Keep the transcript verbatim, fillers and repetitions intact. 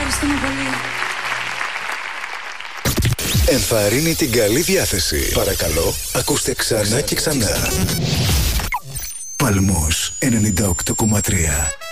Ευχαριστούμε πολύ. Ενθαρρύνει την καλή διάθεση. Παρακαλώ, ακούστε ξανά και ξανά. Παλμός ενενήντα οκτώ κόμμα τρία.